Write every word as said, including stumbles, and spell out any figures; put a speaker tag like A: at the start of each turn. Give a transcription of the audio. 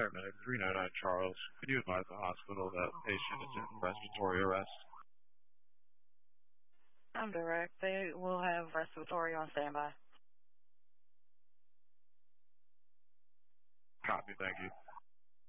A: Paramedic three nine nine Charles. Could you advise the hospital that patient is in respiratory arrest?
B: I'm direct. They will have respiratory on standby.
A: Copy, thank you.